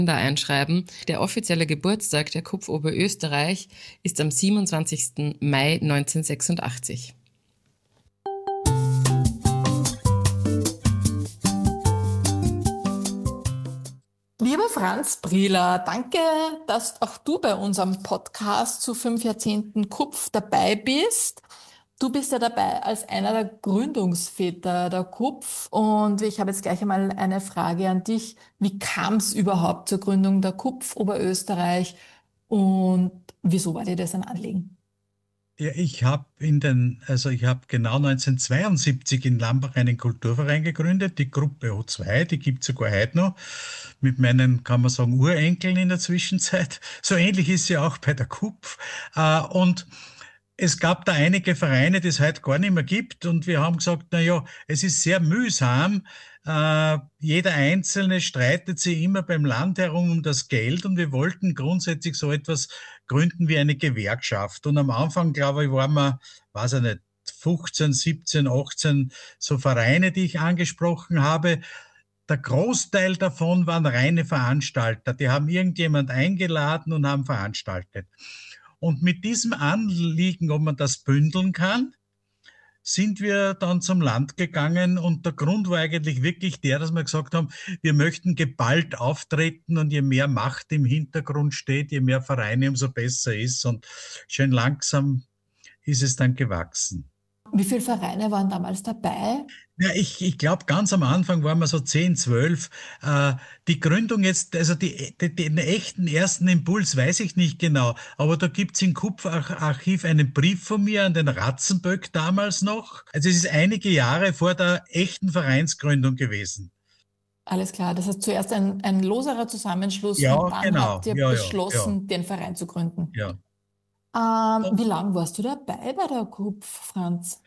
einschreiben. Der offizielle Geburtstag der KUPF Oberösterreich ist am 27. Mai 1986. Lieber Franz Brieler, danke, dass auch du bei unserem Podcast zu 5 Jahrzehnten KUPF dabei bist. Du bist ja dabei als einer der Gründungsväter der KUPF und ich habe jetzt gleich einmal eine Frage an dich. Wie kam es überhaupt zur Gründung der KUPF Oberösterreich und wieso war dir das ein Anliegen? Ja, ich habe genau 1972 in Lambach einen Kulturverein gegründet, die Gruppe O2, die gibt es sogar heute noch, mit meinen, kann man sagen, Urenkeln in der Zwischenzeit. So ähnlich ist sie auch bei der KUPF. Und es gab da einige Vereine, die es heute gar nicht mehr gibt. Und wir haben gesagt, na ja, es ist sehr mühsam. Jeder Einzelne streitet sich immer beim Land herum um das Geld. Und wir wollten grundsätzlich so etwas gründen wie eine Gewerkschaft. Und am Anfang, glaube ich, waren wir, weiß ich nicht, 15, 17, 18 so Vereine, die ich angesprochen habe. Der Großteil davon waren reine Veranstalter. Die haben irgendjemand eingeladen und haben veranstaltet. Und mit diesem Anliegen, ob man das bündeln kann, sind wir dann zum Land gegangen und der Grund war eigentlich wirklich der, dass wir gesagt haben, wir möchten geballt auftreten und je mehr Macht im Hintergrund steht, je mehr Vereine, umso besser ist und schön langsam ist es dann gewachsen. Wie viele Vereine waren damals dabei? Ja, ich glaube, ganz am Anfang waren wir so 10, 12. Die Gründung jetzt, also den echten ersten Impuls weiß ich nicht genau, aber da gibt's im Kupfarchiv einen Brief von mir an den Ratzenböck damals noch. Also es ist einige Jahre vor der echten Vereinsgründung gewesen. Alles klar, das heißt zuerst ein loserer Zusammenschluss und Ja, dann genau. habt ihr Ja, ja, ja, beschlossen, den Verein zu gründen. ja. Wie lange warst du dabei bei der KUPF, Franz?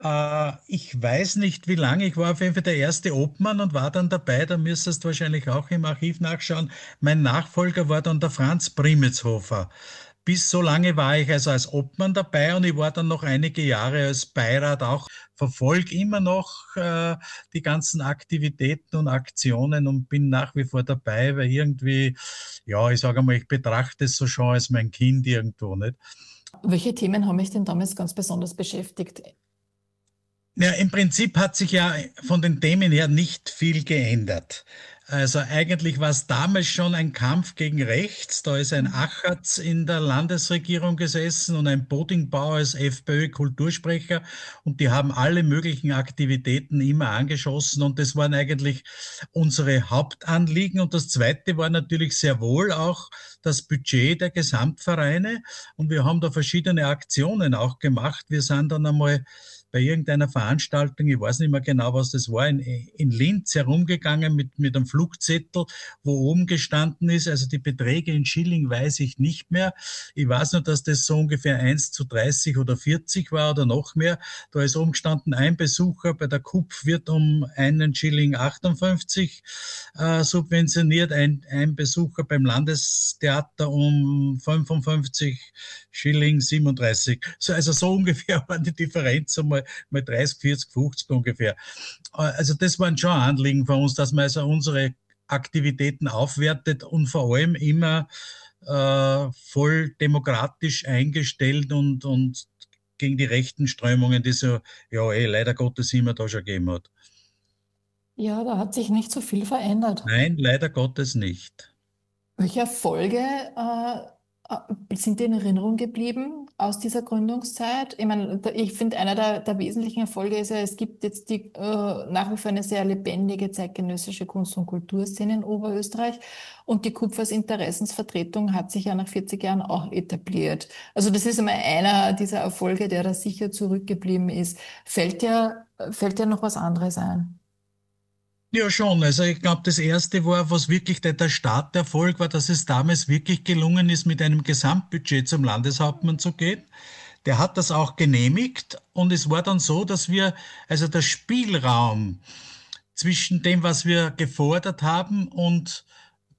Ich weiß nicht, wie lange. Ich war auf jeden Fall der erste Obmann und war dann dabei. Da müsstest du wahrscheinlich auch im Archiv nachschauen. Mein Nachfolger war dann der Franz Primitzhofer. Bis so lange war ich also als Obmann dabei und ich war dann noch einige Jahre als Beirat auch. Verfolge immer noch die ganzen Aktivitäten und Aktionen und bin nach wie vor dabei, weil irgendwie, ja, ich sage mal, ich betrachte es so schon als mein Kind irgendwo, nicht? Welche Themen haben mich denn damals ganz besonders beschäftigt? Ja, im Prinzip hat sich ja von den Themen her nicht viel geändert. Also eigentlich war es damals schon ein Kampf gegen rechts. Da ist ein Achatz in der Landesregierung gesessen und ein Bodingbauer als FPÖ-Kultursprecher und die haben alle möglichen Aktivitäten immer angeschossen und das waren eigentlich unsere Hauptanliegen. Und das Zweite war natürlich sehr wohl auch das Budget der Gesamtvereine und wir haben da verschiedene Aktionen auch gemacht. Wir sind dann einmal bei irgendeiner Veranstaltung, ich weiß nicht mehr genau, was das war, in Linz herumgegangen mit einem Flugzettel, wo oben gestanden ist, also die Beträge in Schilling weiß ich nicht mehr. Ich weiß nur, dass das so ungefähr 1:30 oder 40 war oder noch mehr. Da ist oben gestanden, ein Besucher bei der KUPF wird um einen Schilling 58 subventioniert, ein Besucher beim Landestheater um 55 Schilling 37. Also so ungefähr war die Differenz mal 30, 40, 50 ungefähr. Also das waren schon Anliegen von uns, dass man also unsere Aktivitäten aufwertet und vor allem immer voll demokratisch eingestellt und gegen die rechten Strömungen, die so, ja, leider Gottes immer da schon gegeben hat. Ja, da hat sich nicht so viel verändert. Nein, leider Gottes nicht. Welche Erfolge sind dir in Erinnerung geblieben aus dieser Gründungszeit? Ich meine, ich finde, einer der wesentlichen Erfolge ist ja, es gibt jetzt nach wie vor eine sehr lebendige zeitgenössische Kunst- und Kulturszene in Oberösterreich und die KUPF als Interessensvertretung hat sich ja nach 40 Jahren auch etabliert. Also das ist einmal einer dieser Erfolge, der da sicher zurückgeblieben ist. Fällt dir noch was anderes ein? Ja, schon. Also ich glaube, das erste war, was wirklich der Starterfolg war, dass es damals wirklich gelungen ist, mit einem Gesamtbudget zum Landeshauptmann zu gehen. Der hat das auch genehmigt und es war dann so, dass wir, also der Spielraum zwischen dem, was wir gefordert haben und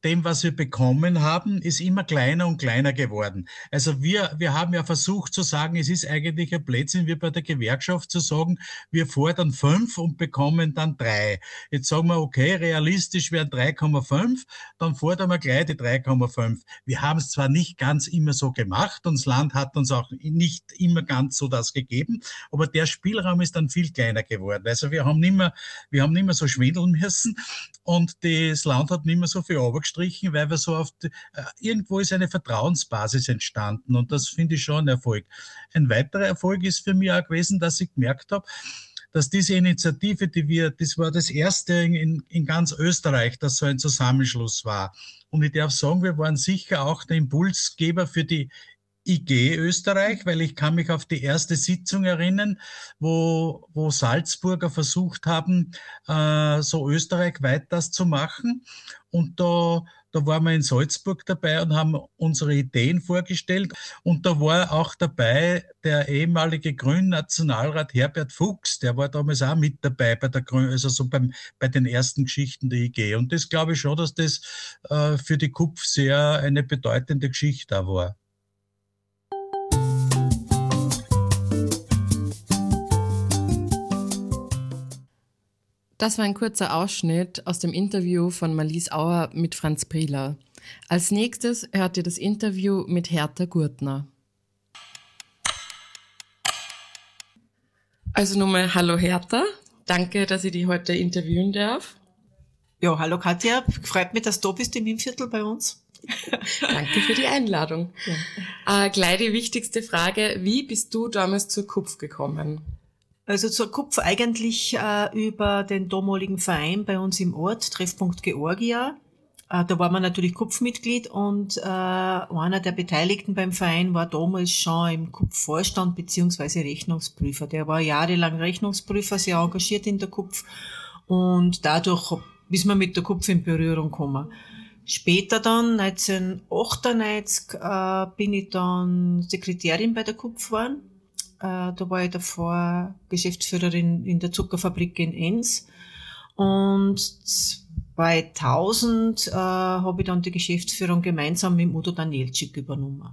dem, was wir bekommen haben, ist immer kleiner und kleiner geworden. Also wir haben ja versucht zu sagen, es ist eigentlich ein Blödsinn, wie bei der Gewerkschaft zu sagen, wir fordern 5 und bekommen dann 3. Jetzt sagen wir, okay, realistisch wären 3,5, dann fordern wir gleich die 3,5. Wir haben es zwar nicht ganz immer so gemacht, und das Land hat uns auch nicht immer ganz so das gegeben, aber der Spielraum ist dann viel kleiner geworden. Also wir haben nicht mehr so schwindeln müssen, und das Land hat nicht mehr so viel runtergestrichen, weil wir so irgendwo ist eine Vertrauensbasis entstanden, und das finde ich schon ein Erfolg. Ein weiterer Erfolg ist für mich auch gewesen, dass ich gemerkt habe, dass diese Initiative, das war das erste in ganz Österreich, dass so ein Zusammenschluss war. Und ich darf sagen, wir waren sicher auch der Impulsgeber für die IG Österreich, weil ich kann mich auf die erste Sitzung erinnern, wo Salzburger versucht haben, so österreichweit das zu machen. Und da waren wir in Salzburg dabei und haben unsere Ideen vorgestellt. Und da war auch dabei der ehemalige Grünen-Nationalrat Herbert Fuchs, der war damals auch mit dabei also so bei den ersten Geschichten der IG. Und das glaube ich schon, dass das für die KUPF sehr eine bedeutende Geschichte auch war. Das war ein kurzer Ausschnitt aus dem Interview von Marlies Auer mit Franz Prieler. Als nächstes hört ihr das Interview mit Hertha Gurtner. Also nochmal hallo Hertha, danke, dass ich dich heute interviewen darf. Ja, hallo Katja, freut mich, dass du da bist im Innviertel bei uns. Danke für die Einladung. Ja. Gleich die wichtigste Frage, wie bist du damals zur KUPF gekommen? Also zur KUPF eigentlich über den damaligen Verein bei uns im Ort, Treffpunkt Georgia. Da war man natürlich KUPF-Mitglied, und einer der Beteiligten beim Verein war damals schon im KUPF-Vorstand beziehungsweise Rechnungsprüfer. Der war jahrelang Rechnungsprüfer, sehr engagiert in der KUPF, und dadurch ist man mit der KUPF in Berührung gekommen. Später dann, 1998, bin ich dann Sekretärin bei der KUPF geworden. Da war ich davor Geschäftsführerin in der Zuckerfabrik in Enns. Und 2000 habe ich dann die Geschäftsführung gemeinsam mit Udo Danielczyk übernommen.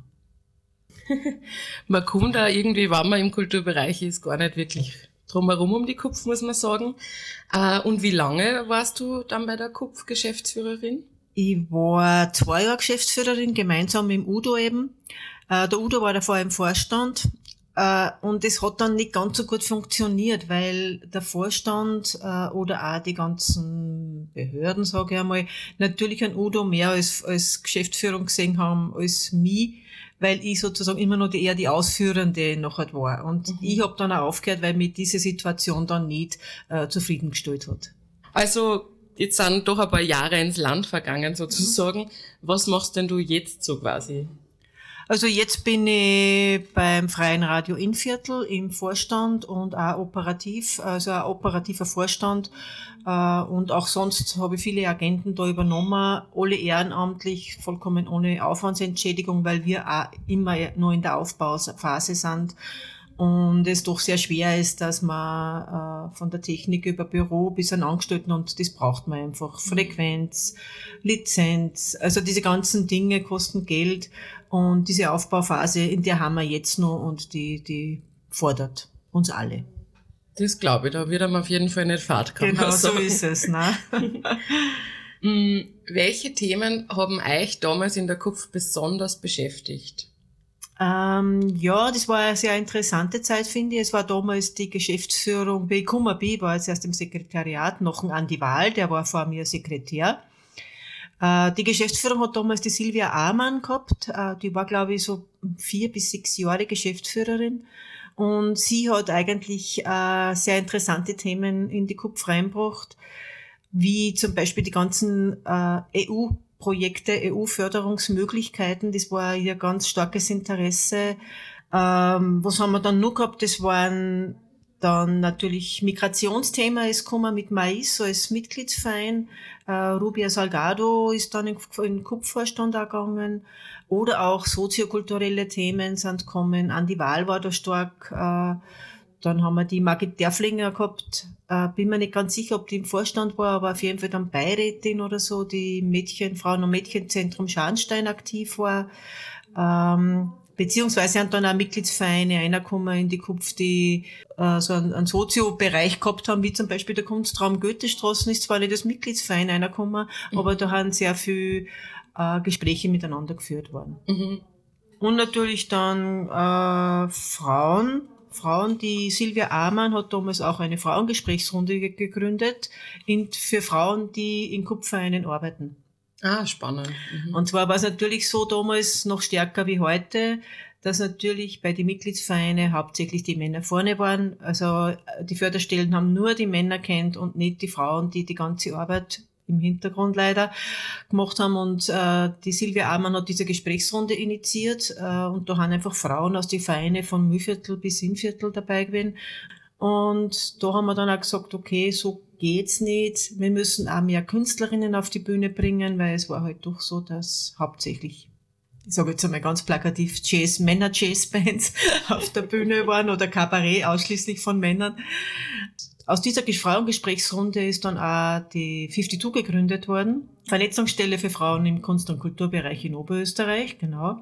Man kommt da irgendwie, wenn man im Kulturbereich ist, gar nicht wirklich drumherum um die KUPF, muss man sagen. Und wie lange warst du dann bei der KUPF Geschäftsführerin? Ich war 2 Jahre Geschäftsführerin, gemeinsam mit Udo eben. Der Udo war davor im Vorstand. Und es hat dann nicht ganz so gut funktioniert, weil der Vorstand oder auch die ganzen Behörden, sage ich einmal, natürlich an Udo mehr als Geschäftsführung gesehen haben als mich, weil ich sozusagen immer noch eher die Ausführende nachher war. Und ich habe dann auch aufgehört, weil mich diese Situation dann nicht zufriedengestellt hat. Also jetzt sind doch ein paar Jahre ins Land vergangen sozusagen. Was machst denn du jetzt so quasi? Also jetzt bin ich beim Freien Radio Innviertel im Vorstand und auch operativ, also ein operativer Vorstand. Und auch sonst habe ich viele Agenten da übernommen, alle ehrenamtlich, vollkommen ohne Aufwandsentschädigung, weil wir auch immer noch in der Aufbauphase sind. Und es doch sehr schwer ist, dass man von der Technik über Büro bis an Angestellten, und das braucht man einfach. Frequenz, Lizenz, also diese ganzen Dinge kosten Geld, und diese Aufbauphase, in der haben wir jetzt noch, und die fordert uns alle. Das glaube ich, da wird einem auf jeden Fall nicht Fahrt kommen. Genau, so ist es, ne? Welche Themen haben euch damals in der KUPF besonders beschäftigt? Ja, das war eine sehr interessante Zeit, finde ich. Es war damals die Geschäftsführung, ich war jetzt erst im Sekretariat, noch ein Andi Wahl, der war vor mir Sekretär. Die Geschäftsführung hat damals die Silvia Amann gehabt, die war, glaube ich, so 4 bis 6 Jahre Geschäftsführerin, und sie hat eigentlich sehr interessante Themen in die KUPF reingebracht, wie zum Beispiel die ganzen EU-Projekte, EU-Förderungsmöglichkeiten, das war ihr ganz starkes Interesse. Was haben wir dann noch gehabt? Das waren dann natürlich Migrationsthema ist gekommen mit Mais als Mitgliedsverein. Rubia Salgado ist dann in den KUPF-Vorstand gegangen. Oder auch soziokulturelle Themen sind gekommen. Andi Wahl war da stark Dann haben wir die Margit Derflinger gehabt, bin mir nicht ganz sicher, ob die im Vorstand war, aber auf jeden Fall dann Beirätin oder so, die Frauen- und Mädchenzentrum Scharnstein aktiv war. Beziehungsweise haben dann auch Mitgliedsvereine reingekommen in die KUPF, die so einen Soziobereich gehabt haben, wie zum Beispiel der Kunstraum Goethestraßen ist zwar nicht als Mitgliedsverein reingekommen, aber da haben sehr viel Gespräche miteinander geführt worden. Mhm. Und natürlich dann Frauen, die Silvia Amann hat damals auch eine Frauengesprächsrunde gegründet für Frauen, die in KUPF-Vereinen arbeiten. Ah, spannend. Mhm. Und zwar war es natürlich so damals noch stärker wie heute, dass natürlich bei den Mitgliedsvereinen hauptsächlich die Männer vorne waren. Also die Förderstellen haben nur die Männer kennt und nicht die Frauen, die die ganze Arbeit im Hintergrund leider gemacht haben. Und die Silvia Amann hat diese Gesprächsrunde initiiert und da haben einfach Frauen aus den Vereinen von Mühlviertel bis Innviertel dabei gewesen. Und da haben wir dann auch gesagt, okay, so geht's nicht. Wir müssen auch mehr Künstlerinnen auf die Bühne bringen, weil es war halt doch so, dass hauptsächlich, ich sage jetzt einmal ganz plakativ, Männer-Jazz-Bands auf der Bühne waren oder Kabarett ausschließlich von Männern. Aus dieser Frauengesprächsrunde ist dann auch die 52 gegründet worden. Vernetzungsstelle für Frauen im Kunst- und Kulturbereich in Oberösterreich, genau.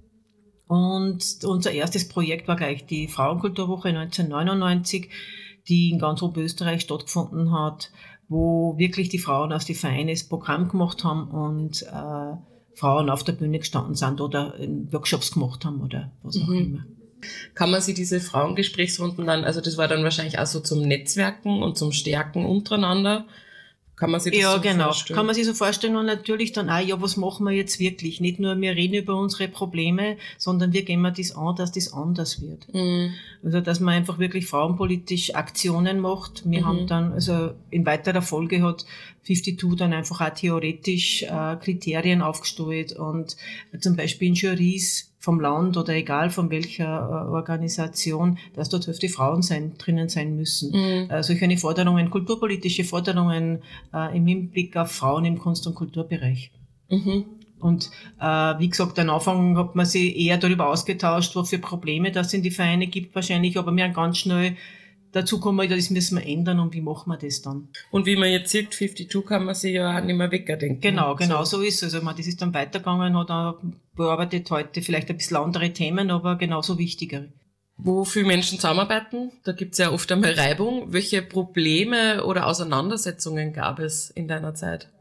Und unser erstes Projekt war gleich die Frauenkulturwoche 1999, die in ganz Oberösterreich stattgefunden hat, wo wirklich die Frauen aus den Vereinen das Programm gemacht haben und Frauen auf der Bühne gestanden sind oder Workshops gemacht haben oder was auch immer. Kann man sich diese Frauengesprächsrunden dann, also das war dann wahrscheinlich auch so zum Netzwerken und zum Stärken untereinander, kann man sich das so genau. vorstellen? Kann man sich so vorstellen und natürlich dann auch, ja, was machen wir jetzt wirklich? Nicht nur wir reden über unsere Probleme, sondern wie gehen wir das an, dass das anders wird. Mhm. Also, dass man einfach wirklich frauenpolitisch Aktionen macht. Wir haben dann, also in weiterer Folge hat 52 dann einfach auch theoretisch Kriterien aufgestellt und zum Beispiel in Jurys vom Land oder egal von welcher Organisation, dass dort Hälfte Frauen drinnen sein müssen. Solche Forderungen, kulturpolitische Forderungen im Hinblick auf Frauen im Kunst- und Kulturbereich. Mhm. Und wie gesagt, am Anfang hat man sich eher darüber ausgetauscht, was für Probleme das in die Vereine gibt wahrscheinlich, aber wir haben ganz schnell dazu kommen, das müssen wir ändern und wie machen wir das dann? Und wie man jetzt sieht, 52 kann man sich ja auch nicht mehr wegdenken. Genau, so ist es. Also das ist dann weitergegangen, hat auch bearbeitet heute vielleicht ein bisschen andere Themen, aber genauso wichtigere. Wo viele Menschen zusammenarbeiten, da gibt es ja oft einmal Reibung. Welche Probleme oder Auseinandersetzungen gab es in deiner Zeit?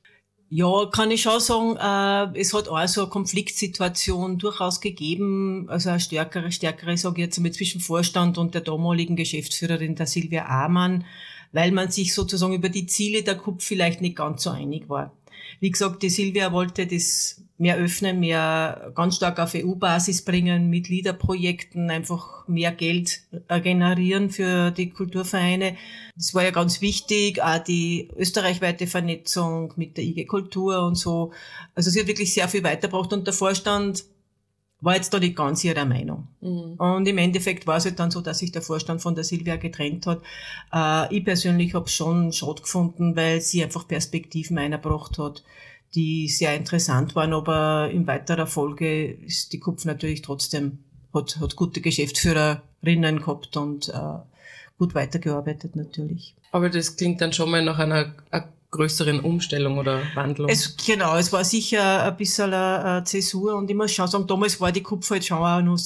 Ja, kann ich schon sagen, es hat auch so eine Konfliktsituation durchaus gegeben, also eine stärkere, sage ich jetzt einmal, zwischen Vorstand und der damaligen Geschäftsführerin, der Silvia Amann, weil man sich sozusagen über die Ziele der KUPF vielleicht nicht ganz so einig war. Wie gesagt, die Silvia wollte das mehr öffnen, mehr ganz stark auf EU-Basis bringen, mit LEADER-Projekten einfach mehr Geld generieren für die Kulturvereine. Das war ja ganz wichtig, auch die österreichweite Vernetzung mit der IG Kultur und so. Also sie hat wirklich sehr viel weitergebracht und der Vorstand war jetzt da nicht ganz ihrer Meinung. Und im Endeffekt war es halt dann so, dass sich der Vorstand von der Silvia getrennt hat. Ich persönlich habe es schon schade gefunden, weil sie einfach Perspektiven eingebracht hat, die sehr interessant waren, aber in weiterer Folge ist die KUPF natürlich trotzdem, hat gute Geschäftsführerinnen gehabt und gut weitergearbeitet natürlich. Aber das klingt dann schon mal nach einer größeren Umstellung oder Wandlung. Es war sicher ein bisschen eine Zäsur und ich muss schon sagen, damals war die KUPF halt schon auch noch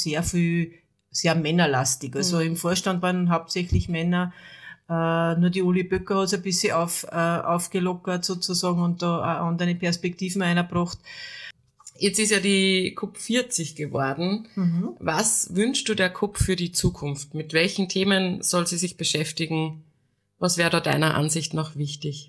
sehr männerlastig. Also im Vorstand waren hauptsächlich Männer, nur die Uli Böcker hat es ein bisschen aufgelockert sozusagen und da auch andere Perspektiven eingebracht. Jetzt ist ja die KUPF 40 geworden. Was wünschst du der KUPF für die Zukunft? Mit welchen Themen soll sie sich beschäftigen? Was wäre da deiner Ansicht nach wichtig?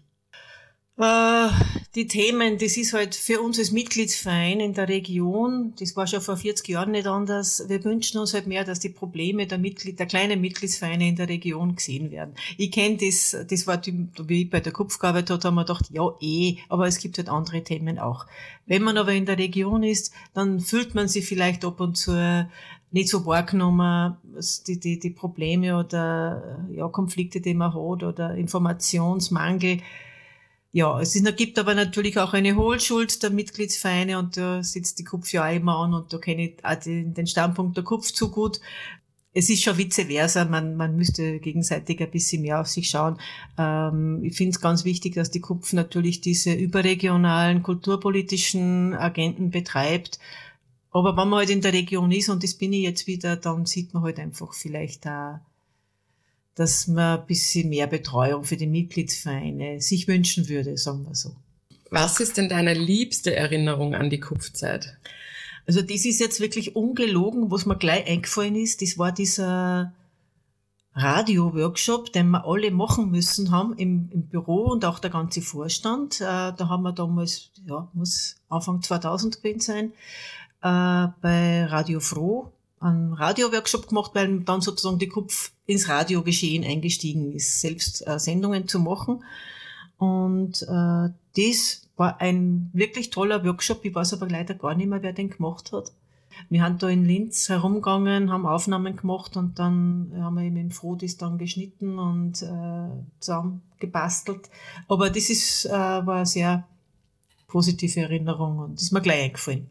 Die Themen, das ist halt für uns als Mitgliedsverein in der Region, das war schon vor 40 Jahren nicht anders. Wir wünschen uns halt mehr, dass die Probleme der kleinen Mitgliedsvereine in der Region gesehen werden. Ich kenne das war, wie ich bei der KUPF gearbeitet habe, haben wir gedacht, ja aber es gibt halt andere Themen auch. Wenn man aber in der Region ist, dann fühlt man sich vielleicht ab und zu nicht so wahrgenommen, die Probleme oder Konflikte, die man hat oder Informationsmangel. Ja, gibt aber natürlich auch eine Hohlschuld der Mitgliedsvereine und da sitzt die KUPF ja auch immer an und da kenne ich auch den Standpunkt der KUPF zu gut. es ist schon vice versa, man müsste gegenseitig ein bisschen mehr auf sich schauen. Ich finde es ganz wichtig, dass die KUPF natürlich diese überregionalen kulturpolitischen Agenten betreibt. Aber wenn man halt in der Region ist, und das bin ich jetzt wieder, dann sieht man halt einfach vielleicht auch, dass man ein bisschen mehr Betreuung für die Mitgliedsvereine sich wünschen würde, sagen wir so. Was ist denn deine liebste Erinnerung an die KUPF-Zeit? Also das ist jetzt wirklich ungelogen, was mir gleich eingefallen ist. Das war dieser Radio-Workshop, den wir alle machen müssen haben im Büro und auch der ganze Vorstand. Da haben wir damals, muss Anfang 2000 gewesen sein, bei Radio Froh einen Radio-Workshop gemacht, weil dann sozusagen die KUPF ins Radiogeschehen eingestiegen ist, selbst Sendungen zu machen. Und das war ein wirklich toller Workshop. Ich weiß aber leider gar nicht mehr, wer den gemacht hat. Wir haben da in Linz herumgegangen, haben Aufnahmen gemacht und dann haben wir eben im Froh das dann geschnitten und zusammen gebastelt. Aber das war eine sehr positive Erinnerung und das ist mir gleich eingefallen.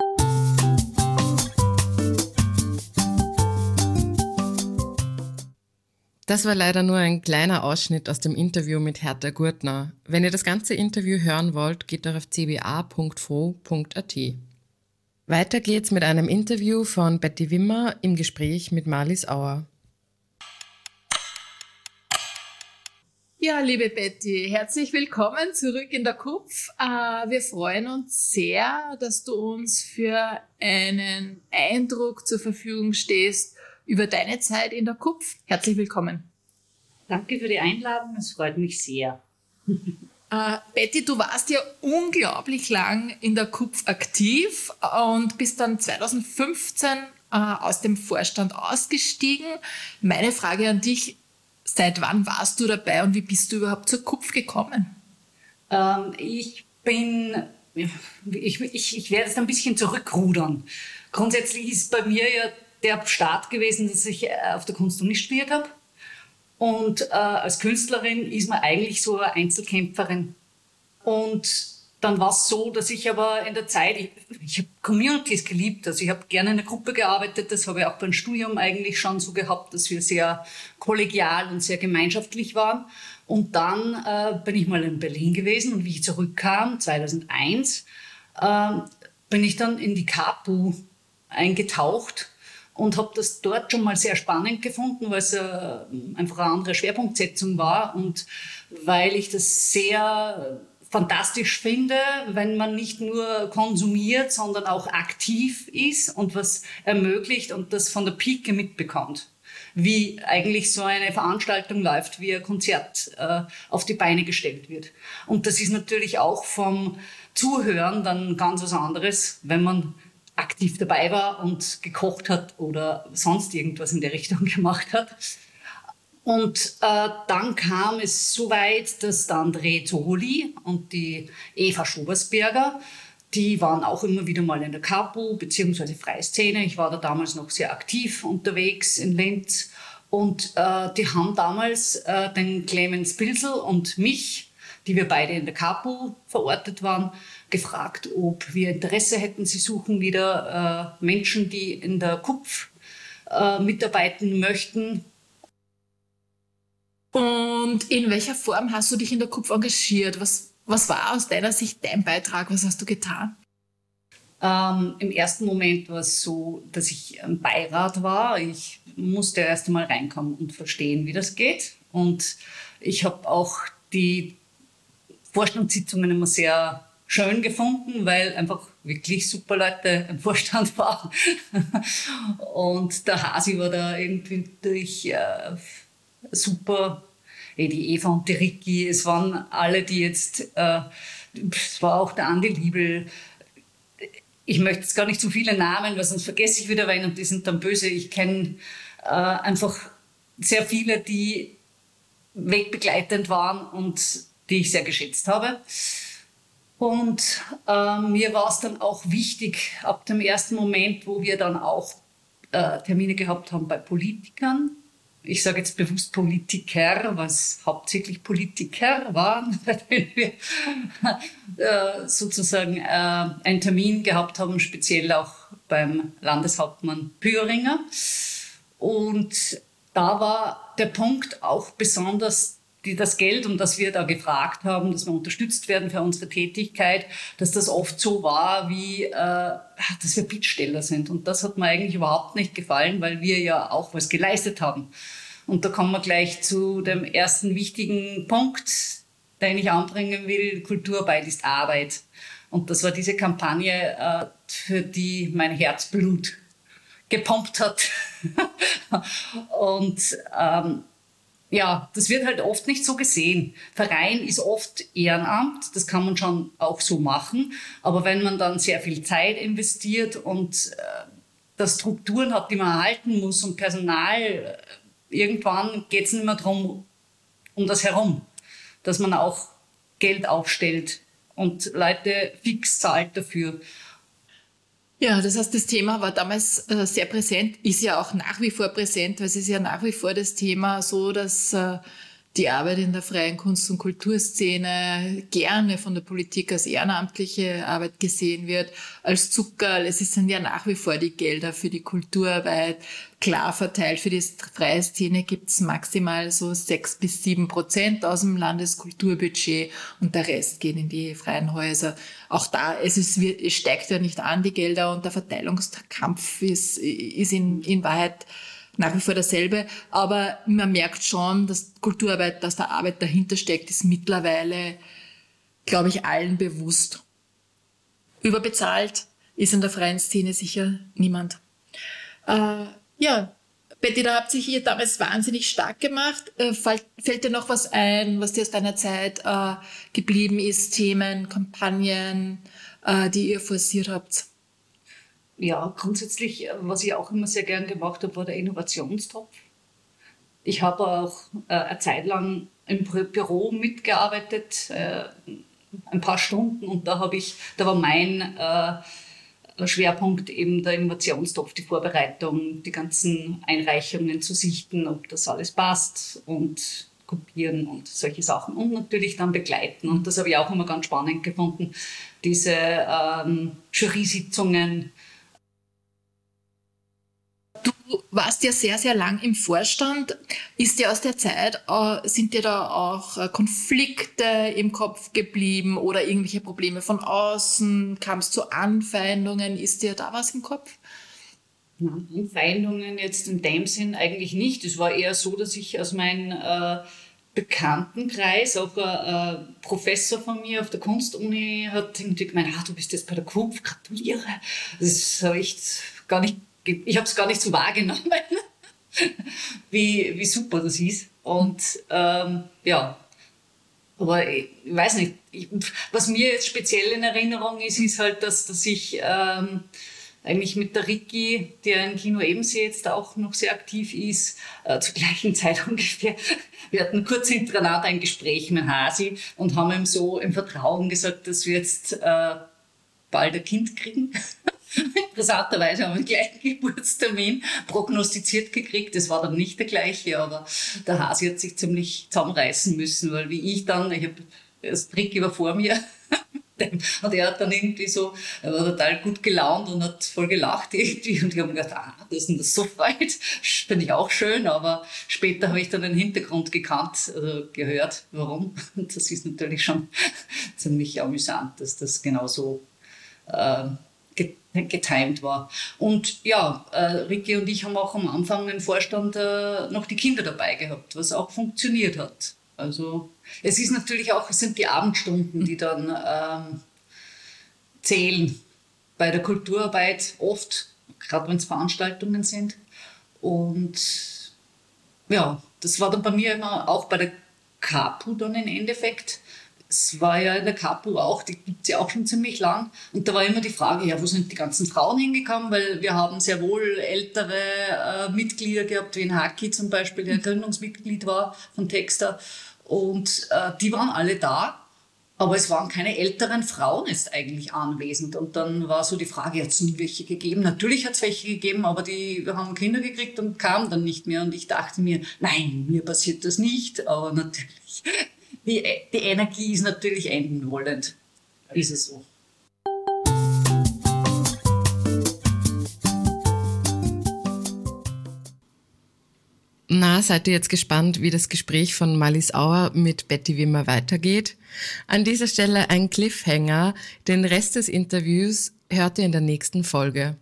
Das war leider nur ein kleiner Ausschnitt aus dem Interview mit Hertha Gurtner. Wenn ihr das ganze Interview hören wollt, geht doch auf cba.fro.at. Weiter geht's mit einem Interview von Betty Wimmer im Gespräch mit Marlies Auer. Ja, liebe Betty, herzlich willkommen zurück in der KUPF. Wir freuen uns sehr, dass du uns für einen Eindruck zur Verfügung stehst über deine Zeit in der KUPF. Herzlich willkommen. Danke für die Einladung, es freut mich sehr. Betty, du warst ja unglaublich lang in der KUPF aktiv und bist dann 2015 aus dem Vorstand ausgestiegen. Meine Frage an dich, seit wann warst du dabei und wie bist du überhaupt zur KUPF gekommen? Ich werde jetzt ein bisschen zurückrudern. Grundsätzlich ist bei mir ja der Start gewesen, dass ich auf der Kunstuni studiert habe. Und als Künstlerin ist man eigentlich so eine Einzelkämpferin. Und dann war es so, dass ich aber in der Zeit, ich habe Communities geliebt, also ich habe gerne in einer Gruppe gearbeitet, das habe ich auch beim Studium eigentlich schon so gehabt, dass wir sehr kollegial und sehr gemeinschaftlich waren. Und dann bin ich mal in Berlin gewesen und wie ich zurückkam, 2001, bin ich dann in die KAPU eingetaucht und habe das dort schon mal sehr spannend gefunden, weil es einfach eine andere Schwerpunktsetzung war und weil ich das sehr fantastisch finde, wenn man nicht nur konsumiert, sondern auch aktiv ist und was ermöglicht und das von der Pike mitbekommt. Wie eigentlich so eine Veranstaltung läuft, wie ein Konzert auf die Beine gestellt wird. Und das ist natürlich auch vom Zuhören dann ganz was anderes, wenn man aktiv dabei war und gekocht hat oder sonst irgendwas in der Richtung gemacht hat. Und dann kam es so weit, dass der André Zoholi und die Eva Schobersberger, die waren auch immer wieder mal in der KAPU bzw. Freie Szene. Ich war da damals noch sehr aktiv unterwegs in Linz. Und die haben damals den Clemens Pilsel und mich, die wir beide in der KAPU verortet waren, gefragt, ob wir Interesse hätten. Sie suchen wieder Menschen, die in der KUPF mitarbeiten möchten. Und in welcher Form hast du dich in der KUPF engagiert? Was war aus deiner Sicht dein Beitrag? Was hast du getan? Im ersten Moment war es so, dass ich im Beirat war. Ich musste erst einmal reinkommen und verstehen, wie das geht. Und ich habe auch die Vorstandssitzungen immer sehr schön gefunden, weil einfach wirklich super Leute im Vorstand waren. Und der Hasi war da irgendwie durch super. Die Eva und die Ricky, es waren alle, die jetzt, es war auch der Andi Liebel. Ich möchte jetzt gar nicht so viele Namen, weil sonst vergesse ich wieder wen und die sind dann böse. Ich kenne einfach sehr viele, die wegbegleitend waren und die ich sehr geschätzt habe. Und mir war es dann auch wichtig, ab dem ersten Moment, wo wir dann auch Termine gehabt haben bei Politikern. Ich sage jetzt bewusst Politiker, was hauptsächlich Politiker waren, weil wir sozusagen einen Termin gehabt haben, speziell auch beim Landeshauptmann Püringer. Und da war der Punkt auch besonders das Geld, um das wir da gefragt haben, dass wir unterstützt werden für unsere Tätigkeit, dass das oft so war, wie dass wir Bittsteller sind. Und das hat mir eigentlich überhaupt nicht gefallen, weil wir ja auch was geleistet haben. Und da kommen wir gleich zu dem ersten wichtigen Punkt, den ich anbringen will. Kulturarbeit ist Arbeit. Und das war diese Kampagne, für die mein Herzblut gepumpt hat. Und ja, das wird halt oft nicht so gesehen. Verein ist oft Ehrenamt, das kann man schon auch so machen. Aber wenn man dann sehr viel Zeit investiert und das Strukturen hat, die man erhalten muss und Personal, irgendwann geht es nicht mehr darum, um das herum, dass man auch Geld aufstellt und Leute fix zahlt dafür. Ja, das heißt, das Thema war damals sehr präsent, ist ja auch nach wie vor präsent, weil es ist ja nach wie vor das Thema so, dass die Arbeit in der freien Kunst- und Kulturszene gerne von der Politik als ehrenamtliche Arbeit gesehen wird, als Zuckerl. Es sind ja nach wie vor die Gelder für die Kulturarbeit klar verteilt. Für die freie Szene gibt es maximal so 6-7% aus dem Landeskulturbudget und der Rest geht in die freien Häuser. Auch da, es steigt ja nicht an, die Gelder, und der Verteilungskampf ist in Wahrheit nach wie vor dasselbe, aber man merkt schon, dass Kulturarbeit, dass da Arbeit dahinter steckt, ist mittlerweile, glaube ich, allen bewusst. Überbezahlt ist in der freien Szene sicher niemand. Ja, Betty, da habt ihr damals wahnsinnig stark gemacht. Fällt dir noch was ein, was dir aus deiner Zeit geblieben ist, Themen, Kampagnen, die ihr forciert habt? Ja, grundsätzlich, was ich auch immer sehr gern gemacht habe, war der Innovationstopf. Ich habe auch eine Zeit lang im Büro mitgearbeitet, ein paar Stunden, und da war mein Schwerpunkt eben der Innovationstopf, die Vorbereitung, die ganzen Einreichungen zu sichten, ob das alles passt, und kopieren und solche Sachen, und natürlich dann begleiten. Und das habe ich auch immer ganz spannend gefunden, diese Jury-Sitzungen. Du warst ja sehr, sehr lang im Vorstand. Ist dir aus der Zeit, sind dir da auch Konflikte im Kopf geblieben oder irgendwelche Probleme von außen? Kam es zu Anfeindungen? Ist dir da was im Kopf? Anfeindungen jetzt in dem Sinn eigentlich nicht. Es war eher so, dass ich aus meinem Bekanntenkreis, auch ein Professor von mir auf der Kunstuni hat irgendwie gemeint, du bist jetzt bei der KUPF, gratuliere. Das habe ich habe es gar nicht so wahrgenommen, wie super das ist. Und ja, aber ich weiß nicht, was mir jetzt speziell in Erinnerung ist halt, dass ich eigentlich mit der Ricky, der im Kino Ebensee jetzt auch noch sehr aktiv ist, zur gleichen Zeit ungefähr. Wir hatten kurz hintereinander ein Gespräch mit Hasi und haben ihm so im Vertrauen gesagt, dass wir jetzt bald ein Kind kriegen. Interessanterweise haben wir den gleichen Geburtstermin prognostiziert gekriegt. Das war dann nicht der gleiche, aber der Hasi hat sich ziemlich zusammenreißen müssen, weil Ricky war vor mir. Und er hat dann irgendwie so, er war total gut gelaunt und hat voll gelacht irgendwie. Und ich habe mir gedacht, dass ihn das so freut, finde ich auch schön. Aber später habe ich dann den Hintergrund gehört, warum. Und das ist natürlich schon ziemlich amüsant, dass das genau so getimed war. Und ja, Ricky und ich haben auch am Anfang im Vorstand noch die Kinder dabei gehabt, was auch funktioniert hat. Also es sind die Abendstunden, die dann zählen bei der Kulturarbeit oft, gerade wenn es Veranstaltungen sind. Und ja, das war dann bei mir immer auch bei der KAPU dann im Endeffekt. Es war ja in der KAPU auch, die gibt es ja auch schon ziemlich lang. Und da war immer die Frage, ja, wo sind die ganzen Frauen hingekommen? Weil wir haben sehr wohl ältere Mitglieder gehabt, wie in Haki zum Beispiel, der Gründungsmitglied war von Texta. Und die waren alle da, aber es waren keine älteren Frauen jetzt eigentlich anwesend. Und dann war so die Frage, hat es nie welche gegeben? Natürlich hat es welche gegeben, aber die haben Kinder gekriegt und kamen dann nicht mehr. Und ich dachte mir, nein, mir passiert das nicht. Aber natürlich, die Energie ist natürlich enden wollend. Ist es so. Na, seid ihr jetzt gespannt, wie das Gespräch von Marlies Auer mit Betty Wimmer weitergeht? An dieser Stelle ein Cliffhanger. Den Rest des Interviews hört ihr in der nächsten Folge.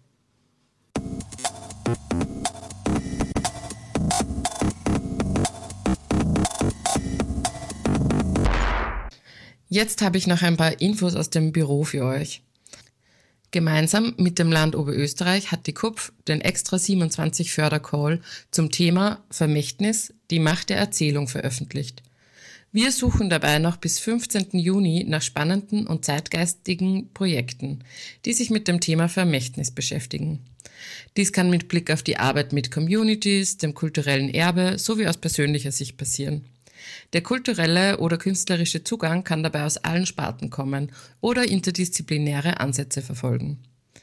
Jetzt habe ich noch ein paar Infos aus dem Büro für euch. Gemeinsam mit dem Land Oberösterreich hat die KUPF den Extra 27 Fördercall zum Thema Vermächtnis, die Macht der Erzählung veröffentlicht. Wir suchen dabei noch bis 15. Juni nach spannenden und zeitgeistigen Projekten, die sich mit dem Thema Vermächtnis beschäftigen. Dies kann mit Blick auf die Arbeit mit Communities, dem kulturellen Erbe sowie aus persönlicher Sicht passieren. Der kulturelle oder künstlerische Zugang kann dabei aus allen Sparten kommen oder interdisziplinäre Ansätze verfolgen.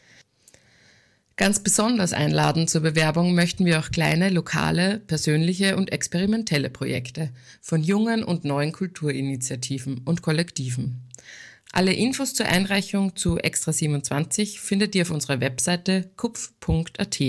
Ganz besonders einladen zur Bewerbung möchten wir auch kleine, lokale, persönliche und experimentelle Projekte von jungen und neuen Kulturinitiativen und Kollektiven. Alle Infos zur Einreichung zu Extra 27 findet ihr auf unserer Webseite kupf.at.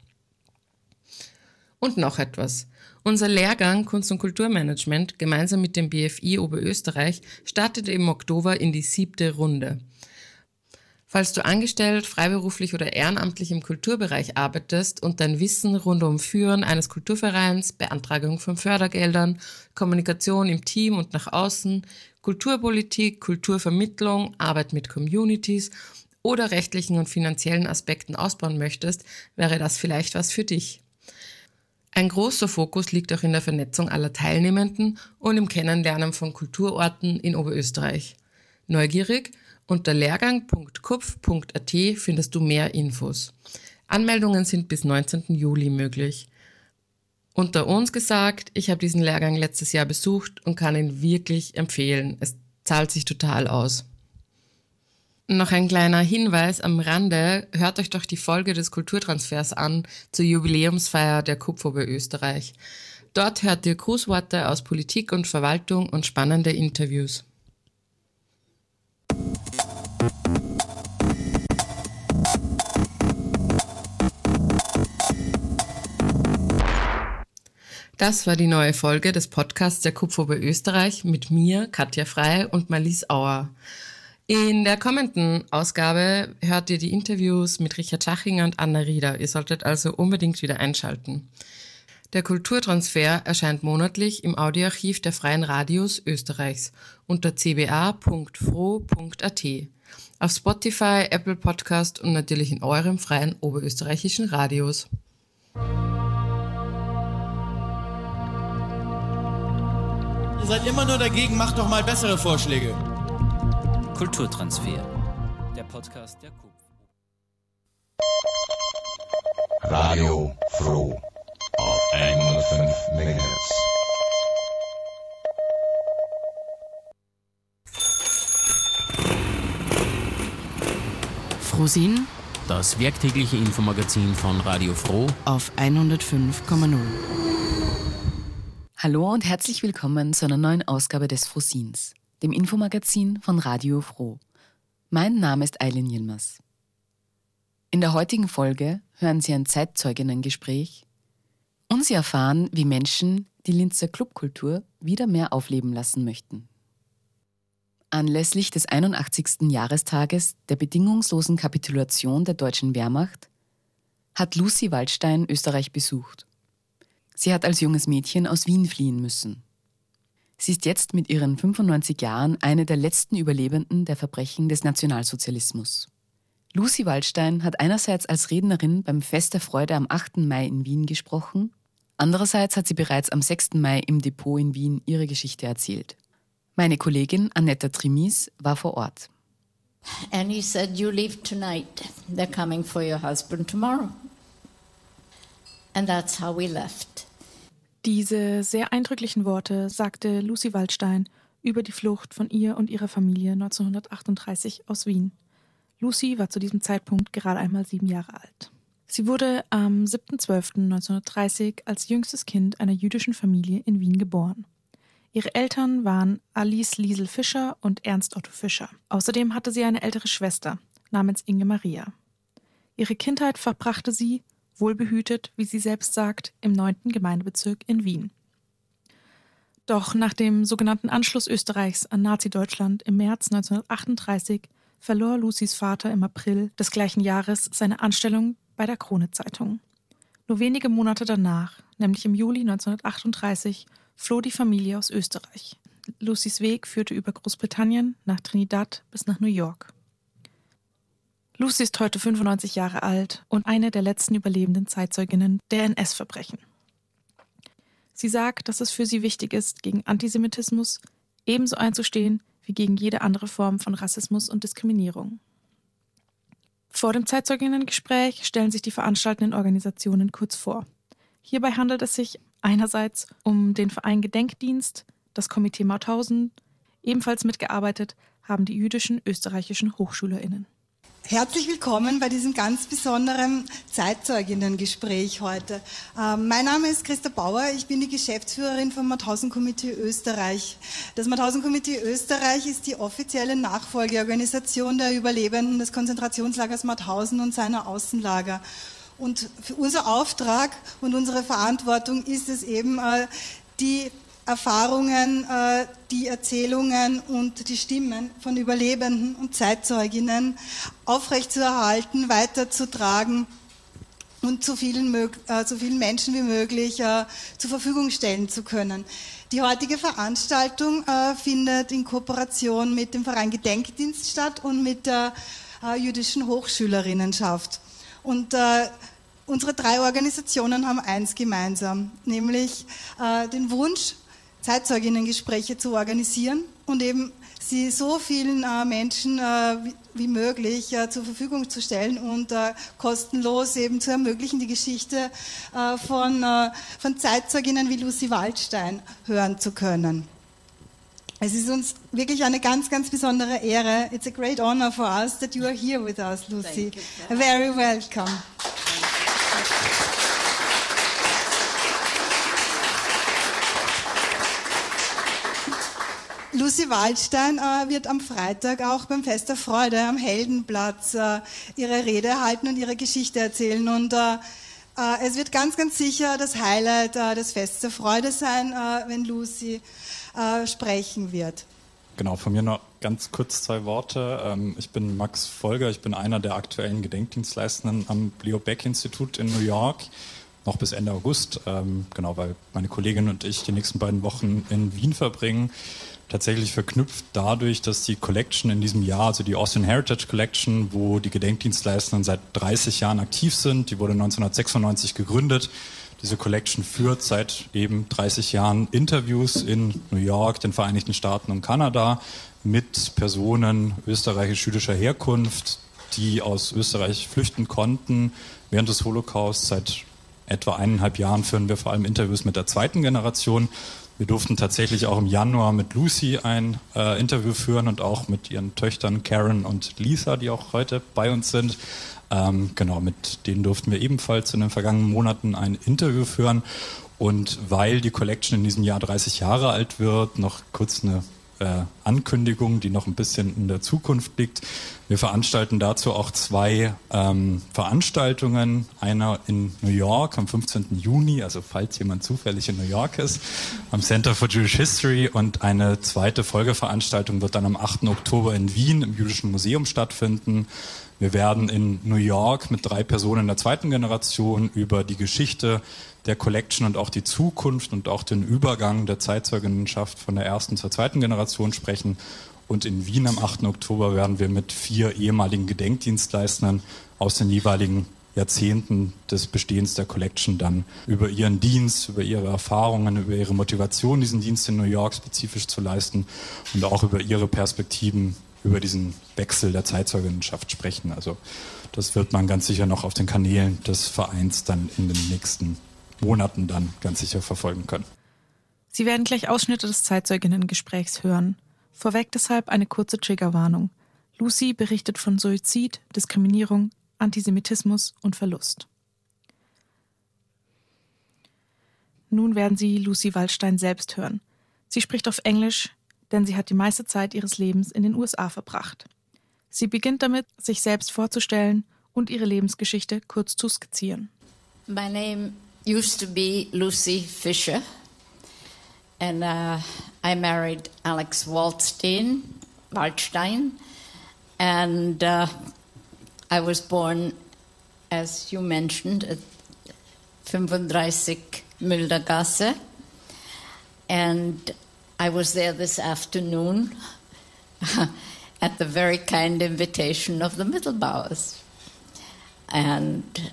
Und noch etwas. Unser Lehrgang Kunst- und Kulturmanagement gemeinsam mit dem BFI Oberösterreich startete im Oktober in die 7. Runde. Falls du angestellt, freiberuflich oder ehrenamtlich im Kulturbereich arbeitest und dein Wissen rund um Führen eines Kulturvereins, Beantragung von Fördergeldern, Kommunikation im Team und nach außen, Kulturpolitik, Kulturvermittlung, Arbeit mit Communities oder rechtlichen und finanziellen Aspekten ausbauen möchtest, wäre das vielleicht was für dich. Ein großer Fokus liegt auch in der Vernetzung aller Teilnehmenden und im Kennenlernen von Kulturorten in Oberösterreich. Neugierig? Unter lehrgang.kupf.at findest du mehr Infos. Anmeldungen sind bis 19. Juli möglich. Unter uns gesagt, ich habe diesen Lehrgang letztes Jahr besucht und kann ihn wirklich empfehlen. Es zahlt sich total aus. Noch ein kleiner Hinweis am Rande, hört euch doch die Folge des Kulturtransfers an zur Jubiläumsfeier der KUPF Oberösterreich. Dort hört ihr Grußworte aus Politik und Verwaltung und spannende Interviews. Das war die neue Folge des Podcasts der KUPF Oberösterreich mit mir, Katja Frey und Marlies Auer. In der kommenden Ausgabe hört ihr die Interviews mit Richard Schachinger und Anna Rieder. Ihr solltet also unbedingt wieder einschalten. Der Kulturtransfer erscheint monatlich im Audioarchiv der Freien Radios Österreichs unter cba.fro.at, auf Spotify, Apple Podcast und natürlich in eurem freien oberösterreichischen Radios. Ihr seid immer nur dagegen, macht doch mal bessere Vorschläge. Kulturtransfer, der Podcast der KUPF. Radio Froh auf 105 MHz. Frohsinn Das werktägliche Infomagazin von Radio Froh auf 105,0. Hallo und herzlich willkommen zu einer neuen Ausgabe des Frohsinns, dem Infomagazin von Radio Froh. Mein Name ist Eileen Yilmaz. In der heutigen Folge hören Sie ein Zeitzeuginnengespräch und Sie erfahren, wie Menschen die Linzer Clubkultur wieder mehr aufleben lassen möchten. Anlässlich des 81. Jahrestages der bedingungslosen Kapitulation der deutschen Wehrmacht hat Lucy Waldstein Österreich besucht. Sie hat als junges Mädchen aus Wien fliehen müssen. Sie ist jetzt mit ihren 95 Jahren eine der letzten Überlebenden der Verbrechen des Nationalsozialismus. Lucy Waldstein hat einerseits als Rednerin beim Fest der Freude am 8. Mai in Wien gesprochen, andererseits hat sie bereits am 6. Mai im Depot in Wien ihre Geschichte erzählt. Meine Kollegin Annetta Trimis war vor Ort. And he said, "You leave tonight. They're coming for your husband tomorrow." And that's how we left. Diese sehr eindrücklichen Worte sagte Lucy Waldstein über die Flucht von ihr und ihrer Familie 1938 aus Wien. Lucy war zu diesem Zeitpunkt gerade einmal 7 Jahre alt. Sie wurde am 7.12.1930 als jüngstes Kind einer jüdischen Familie in Wien geboren. Ihre Eltern waren Alice Liesel Fischer und Ernst Otto Fischer. Außerdem hatte sie eine ältere Schwester namens Inge Maria. Ihre Kindheit verbrachte sie, wohlbehütet, wie sie selbst sagt, im 9. Gemeindebezirk in Wien. Doch nach dem sogenannten Anschluss Österreichs an Nazi-Deutschland im März 1938 verlor Lucys Vater im April des gleichen Jahres seine Anstellung bei der Krone-Zeitung. Nur wenige Monate danach, nämlich im Juli 1938, floh die Familie aus Österreich. Lucys Weg führte über Großbritannien, nach Trinidad bis nach New York. Lucy ist heute 95 Jahre alt und eine der letzten überlebenden Zeitzeuginnen der NS-Verbrechen. Sie sagt, dass es für sie wichtig ist, gegen Antisemitismus ebenso einzustehen wie gegen jede andere Form von Rassismus und Diskriminierung. Vor dem Zeitzeuginnengespräch stellen sich die veranstaltenden Organisationen kurz vor. Hierbei handelt es sich einerseits um den Verein Gedenkdienst, das Komitee Mauthausen. Ebenfalls mitgearbeitet haben die jüdischen österreichischen HochschülerInnen. Herzlich willkommen bei diesem ganz besonderen Zeitzeuginnengespräch heute. Mein Name ist Christa Bauer, ich bin die Geschäftsführerin vom Mauthausen-Komitee Österreich. Das Mauthausen-Komitee Österreich ist die offizielle Nachfolgeorganisation der Überlebenden des Konzentrationslagers Mauthausen und seiner Außenlager. Und für unser Auftrag und unsere Verantwortung ist es eben, die Erfahrungen, die Erzählungen und die Stimmen von Überlebenden und Zeitzeuginnen aufrechtzuerhalten, weiterzutragen und so vielen Menschen wie möglich zur Verfügung stellen zu können. Die heutige Veranstaltung findet in Kooperation mit dem Verein Gedenkdienst statt und mit der jüdischen Hochschülerinnenschaft. Und unsere 3 Organisationen haben eins gemeinsam, nämlich den Wunsch, Zeitzeuginnengespräche zu organisieren und eben sie so vielen Menschen wie möglich zur Verfügung zu stellen und kostenlos eben zu ermöglichen, die Geschichte von Zeitzeuginnen wie Lucy Waldstein hören zu können. Es ist uns wirklich eine ganz, ganz besondere Ehre. It's a great honor for us that you are here with us, Lucy. Very welcome. Lucy Waldstein wird am Freitag auch beim Fest der Freude am Heldenplatz ihre Rede halten und ihre Geschichte erzählen. Und es wird ganz, ganz sicher das Highlight des Fests der Freude sein, wenn Lucy sprechen wird. Genau, von mir noch ganz kurz 2 Worte. Ich bin Max Folger, ich bin einer der aktuellen Gedenkdienstleistenden am Leo Baeck Institut in New York, noch bis Ende August, genau, weil meine Kollegin und ich die nächsten beiden Wochen in Wien verbringen. Tatsächlich verknüpft dadurch, dass die Collection in diesem Jahr, also die Austrian Heritage Collection, wo die Gedenkdienstleistenden seit 30 Jahren aktiv sind, die wurde 1996 gegründet. Diese Collection führt seit eben 30 Jahren Interviews in New York, den Vereinigten Staaten und Kanada mit Personen österreichisch-jüdischer Herkunft, die aus Österreich flüchten konnten während des Holocaust. Seit etwa 1,5 Jahren führen wir vor allem Interviews mit der 2. Generation. Wir durften tatsächlich auch im Januar mit Lucy ein Interview führen und auch mit ihren Töchtern Karen und Lisa, die auch heute bei uns sind. Genau, mit denen durften wir ebenfalls in den vergangenen Monaten ein Interview führen. Und weil die Collection in diesem Jahr 30 Jahre alt wird, noch kurz eine Ankündigung, die noch ein bisschen in der Zukunft liegt. Wir veranstalten dazu auch 2 Veranstaltungen. Einer in New York am 15. Juni, also falls jemand zufällig in New York ist, am Center for Jewish History. Und eine zweite Folgeveranstaltung wird dann am 8. Oktober in Wien im Jüdischen Museum stattfinden. Wir werden in New York mit 3 Personen der 2. Generation über die Geschichte der Collection und auch die Zukunft und auch den Übergang der Zeitzeuginnenschaft von der 1. zur 2. Generation sprechen. Und in Wien am 8. Oktober werden wir mit 4 ehemaligen Gedenkdienstleistern aus den jeweiligen Jahrzehnten des Bestehens der Collection dann über ihren Dienst, über ihre Erfahrungen, über ihre Motivation, diesen Dienst in New York spezifisch zu leisten und auch über ihre Perspektiven über diesen Wechsel der Zeitzeuginnenschaft sprechen. Also das wird man ganz sicher noch auf den Kanälen des Vereins dann in den nächsten Monaten dann ganz sicher verfolgen können. Sie werden gleich Ausschnitte des Zeitzeuginnengesprächs hören. Vorweg deshalb eine kurze Triggerwarnung. Lucy berichtet von Suizid, Diskriminierung, Antisemitismus und Verlust. Nun werden Sie Lucy Waldstein selbst hören. Sie spricht auf Englisch, denn sie hat die meiste Zeit ihres Lebens in den USA verbracht. Sie beginnt damit, sich selbst vorzustellen und ihre Lebensgeschichte kurz zu skizzieren. My name used to be Lucy Fisher, and I married Alex Waldstein, and I was born, as you mentioned, at 35 Müllergasse, and I was there this afternoon at the very kind invitation of the Mittelbauers. And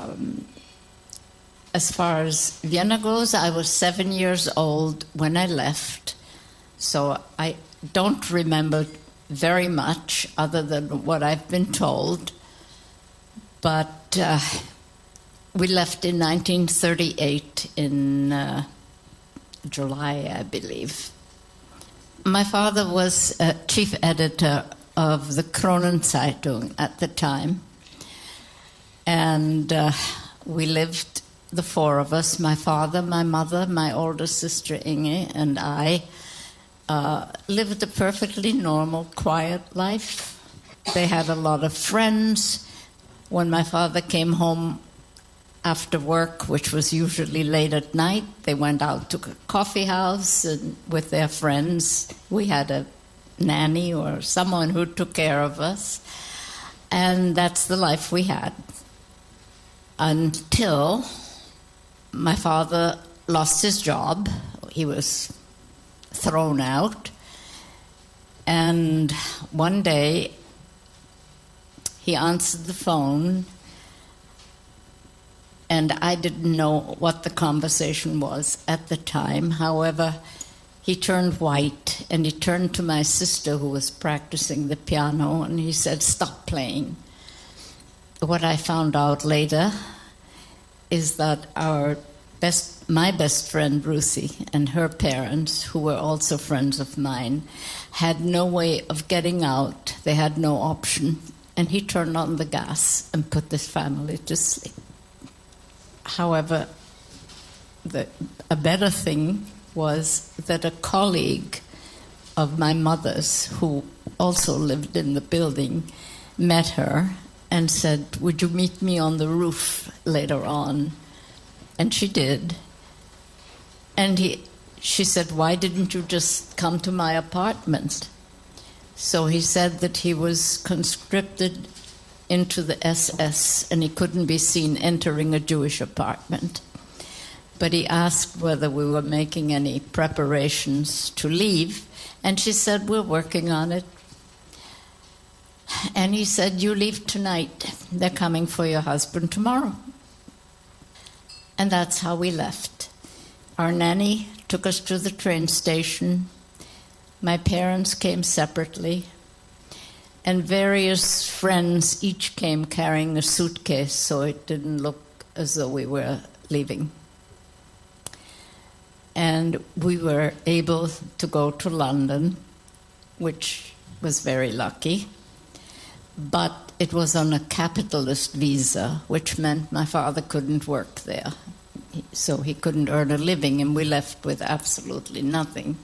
as far as Vienna goes, I was 7 years old when I left, so I don't remember very much other than what I've been told. But we left in 1938 in July, I believe. My father was chief editor of the Kronenzeitung at the time, and we lived, the four of us, my father, my mother, my older sister Inge, and I, lived a perfectly normal, quiet life. They had a lot of friends. When my father came home after work, which was usually late at night, they went out to a coffee house and with their friends. We had a nanny or someone who took care of us. And that's the life we had. Until my father lost his job. He was thrown out. And one day he answered the phone, and I didn't know what the conversation was at the time. However, he turned white, and he turned to my sister who was practicing the piano, and he said, "Stop playing." What I found out later is that my best friend Ruthie and her parents, who were also friends of mine, had no way of getting out. They had no option. And he turned on the gas and put this family to sleep. However, a better thing was that a colleague of my mother's, who also lived in the building, met her and said, "Would you meet me on the roof later on?" And she did. And she said, "Why didn't you just come to my apartment?" So he said that he was conscripted into the SS and he couldn't be seen entering a Jewish apartment. But he asked whether we were making any preparations to leave, and she said, "We're working on it." And he said, "You leave tonight. They're coming for your husband tomorrow." And that's how we left. Our nanny took us to the train station. My parents came separately, and various friends each came carrying a suitcase, so it didn't look as though we were leaving. And we were able to go to London, which was very lucky, but it was on a capitalist visa, which meant my father couldn't work there, so he couldn't earn a living, and we left with absolutely nothing.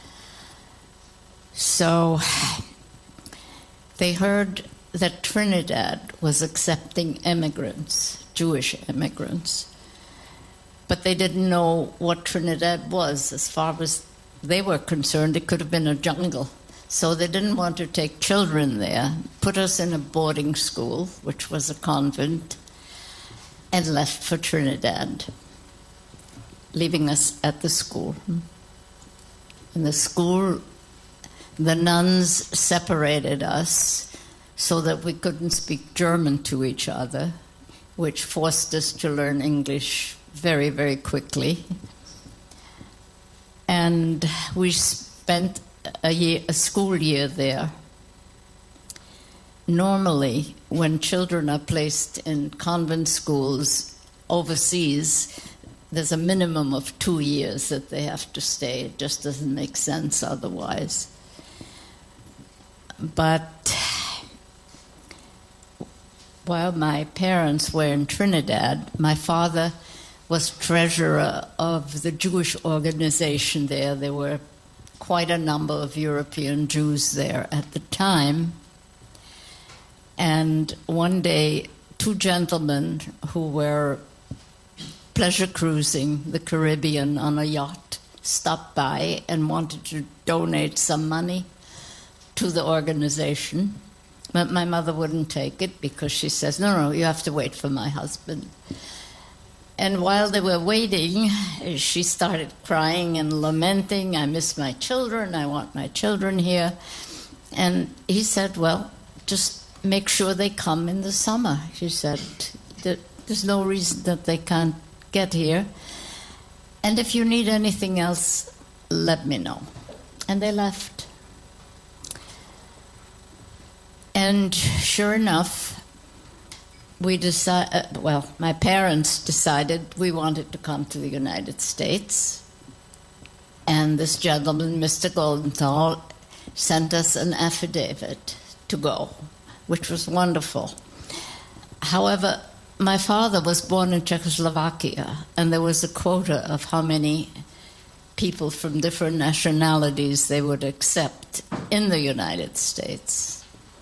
So they heard that Trinidad was accepting immigrants, Jewish immigrants, but they didn't know what Trinidad was. As far as they were concerned, it could have been a jungle. So they didn't want to take children there, put us in a boarding school, which was a convent, and left for Trinidad, leaving us at the school. In the school, the nuns separated us so that we couldn't speak German to each other, which forced us to learn English very, very quickly. And we spent a school year there. Normally, when children are placed in convent schools overseas, there's a minimum of 2 years that they have to stay. It just doesn't make sense otherwise. But while my parents were in Trinidad, my father was treasurer of the Jewish organization there. There were quite a number of European Jews there at the time. And one day, two gentlemen who were pleasure cruising the Caribbean on a yacht, stopped by and wanted to donate some money to the organization. But my mother wouldn't take it because she says, no, you have to wait for my husband. And while they were waiting, she started crying and lamenting, I miss my children, I want my children here. And he said, well, just make sure they come in the summer. She said, there's no reason that they can't get here. And if you need anything else, let me know. And they left. And sure enough, my parents decided we wanted to come to the United States. And this gentleman, Mr. Goldenthal, sent us an affidavit to go, which was wonderful. However, my father was born in Czechoslovakia, and there was a quota of how many people from different nationalities they would accept in the United States.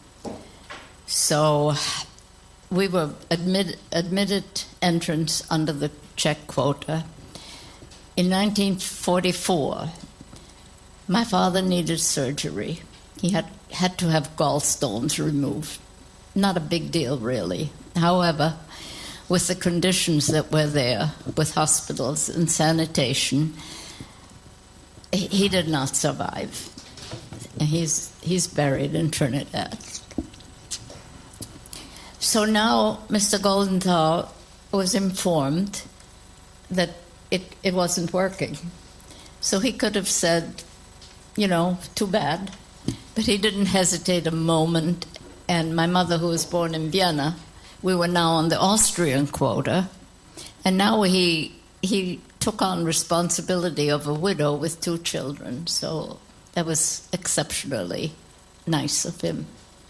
So we were admitted entrance under the Czech quota. In 1944, my father needed surgery. He had to have gallstones removed. Not a big deal, really. However, with the conditions that were there, with hospitals and sanitation, he did not survive. He's buried in Trinidad. So now Mr. Goldenthal was informed that it wasn't working. So he could have said, too bad. But he didn't hesitate a moment. And my mother, who was born in Vienna, we were now on the Austrian quota. And now he took on responsibility of a widow with 2 children. So that was exceptionally nice of him.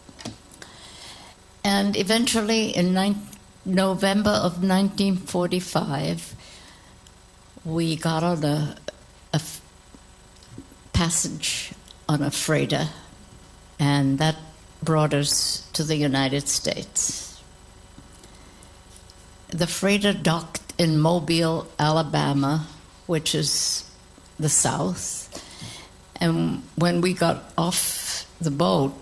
And eventually, in November of 1945, we got on a passage on a freighter, and that brought us to the United States. The freighter docked in Mobile, Alabama, which is the South. And when we got off the boat,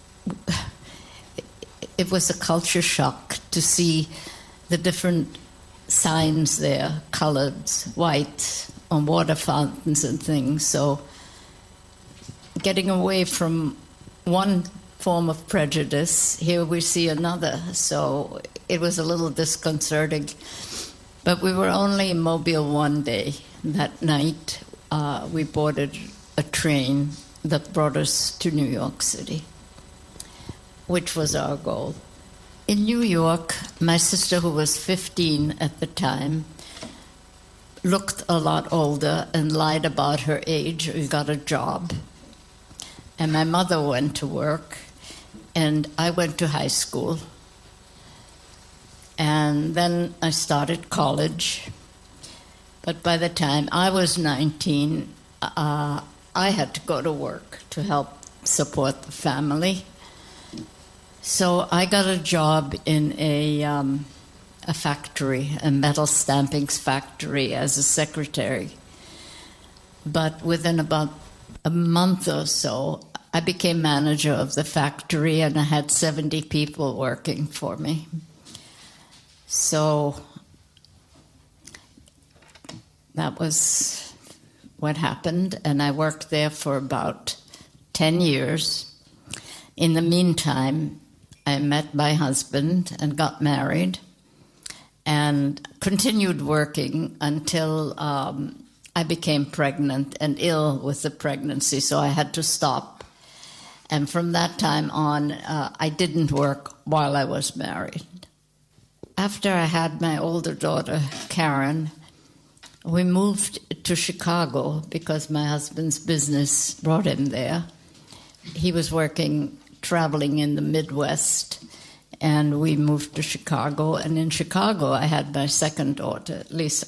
it was a culture shock to see the different signs there, colored, white, on water fountains and things. So getting away from one form of prejudice, here we see another. So it was a little disconcerting. But we were only in Mobile one day. That night, we boarded a train that brought us to New York City, which was our goal. In New York, my sister, who was 15 at the time, looked a lot older and lied about her age and got a job. And my mother went to work, and I went to high school. And then I started college. But by the time I was 19, I had to go to work to help support the family. So I got a job in a factory, a metal stampings factory, as a secretary. But within about a month or so, I became manager of the factory, and I had 70 people working for me. So that was what happened, and I worked there for about 10 years. In the meantime, I met my husband and got married and continued working until I became pregnant and ill with the pregnancy, so I had to stop. And from that time on, I didn't work while I was married. After I had my older daughter, Karen, we moved to Chicago because my husband's business brought him there. He was traveling in the Midwest, and we moved to Chicago. And in Chicago, I had my second daughter, Lisa.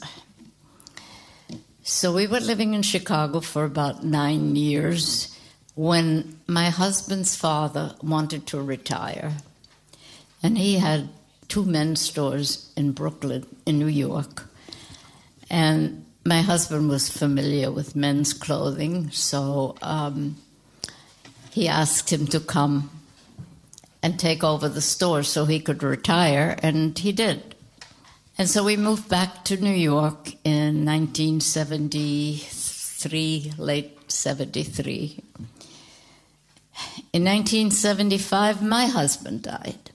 So we were living in Chicago for about 9 years when my husband's father wanted to retire. And he had 2 men's stores in Brooklyn, in New York. And my husband was familiar with men's clothing, so he asked him to come and take over the store so he could retire, and he did. And so we moved back to New York in 1973, late 73. In 1975, my husband died.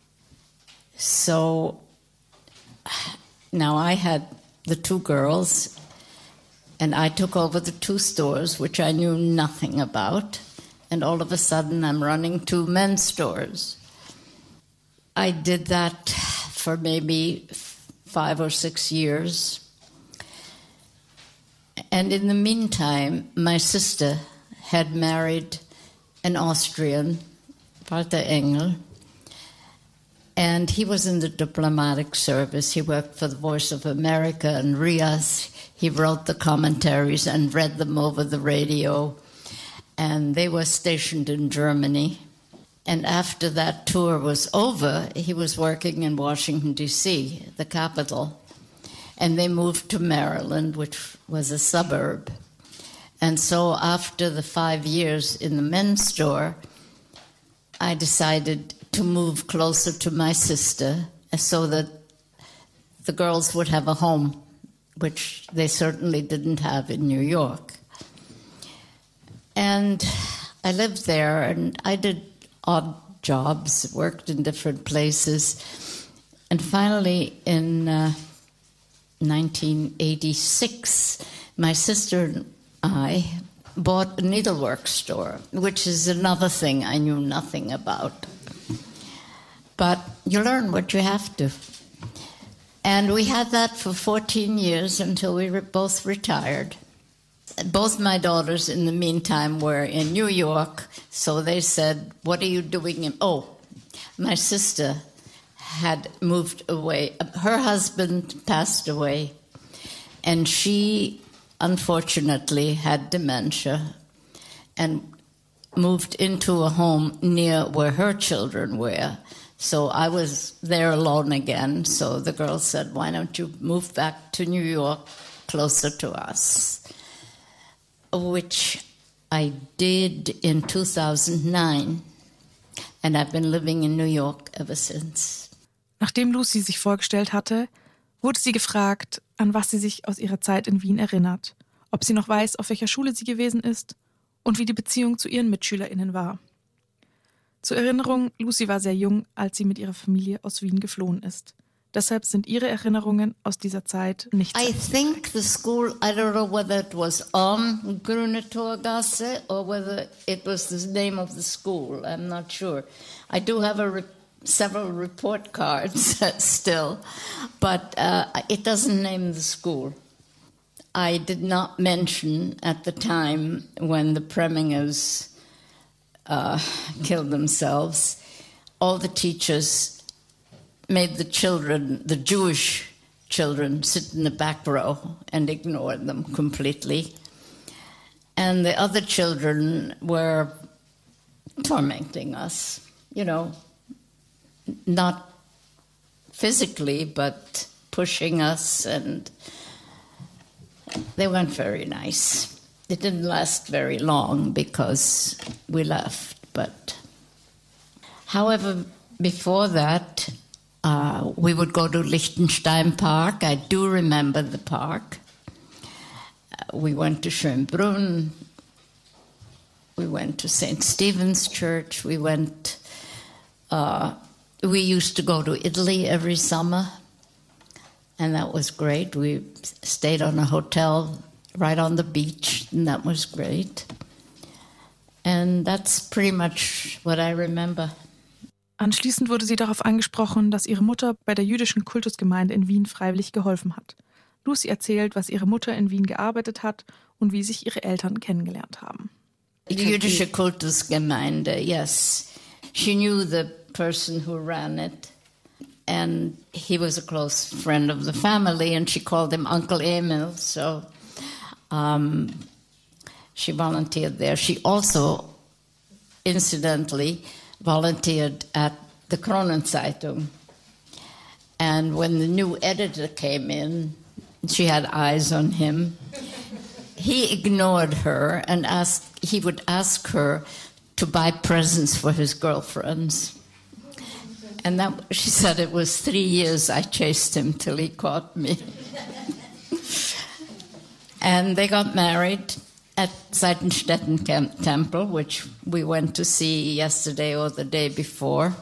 So now I had the two girls, and I took over the two stores, which I knew nothing about. And all of a sudden, I'm running two men's stores. I did that for maybe 5 or 6 years. And in the meantime, my sister had married an Austrian, Walter Engel, and he was in the diplomatic service. He worked for the Voice of America and RIAS. He wrote the commentaries and read them over the radio. And they were stationed in Germany. And after that tour was over, he was working in Washington, D.C., the capital. And they moved to Maryland, which was a suburb. And so after the 5 years in the men's store, I decided to move closer to my sister so that the girls would have a home, which they certainly didn't have in New York. And I lived there, and I did odd jobs, worked in different places. And finally, in 1986, my sister and I bought a needlework store, which is another thing I knew nothing about. But you learn what you have to. And we had that for 14 years until we both retired. Both my daughters, in the meantime, were in New York, so they said, what are you doing? My sister had moved away. Her husband passed away, and she, unfortunately, had dementia and moved into a home near where her children were. So I was there alone again, so the girls said, why don't you move back to New York, closer to us? Which I did in 2009, and I've been living in New York ever since. Nachdem Lucy sich vorgestellt hatte, wurde sie gefragt, an was sie sich aus ihrer Zeit in Wien erinnert, ob sie noch weiß, auf welcher Schule sie gewesen ist und wie die Beziehung zu ihren MitschülerInnen war. Zur Erinnerung, Lucy war sehr jung, als sie mit ihrer Familie aus Wien geflohen ist. Deshalb sind ihre Erinnerungen aus dieser Zeit nicht I think the school, I don't know whether it was on Grünetorgasse or whether it was the name of the school. I'm not sure. I do have several report cards still, but it doesn't name the school. I did not mention at the time when the Premingers killed themselves, all the teachers made the children, the Jewish children, sit in the back row and ignored them completely. And the other children were tormenting us, not physically, but pushing us, and they weren't very nice. It didn't last very long because we left, but however, before that, we would go to Lichtenstein Park. I do remember the park. We went to Schönbrunn. We went to St. Stephen's Church. We used to go to Italy every summer, and that was great. We stayed on a hotel right on the beach, and that was great. And that's pretty much what I remember. Anschließend wurde sie darauf angesprochen, dass ihre Mutter bei der jüdischen Kultusgemeinde in Wien freiwillig geholfen hat. Lucy erzählt, was ihre Mutter in Wien gearbeitet hat und wie sich ihre Eltern kennengelernt haben. Die jüdische Kultusgemeinde, yes. She knew the person who ran it, and he was a close friend of the family, and she called him Uncle Emil, so she volunteered there. She also, incidentally, volunteered at the Kronenzeitung. And when the new editor came in, She had eyes on him. He ignored her and he would ask her to buy presents for his girlfriends. And she said it was 3 years I chased him till he caught me. And they got married at Seitenstetten Temple, which we went to see yesterday or the day before.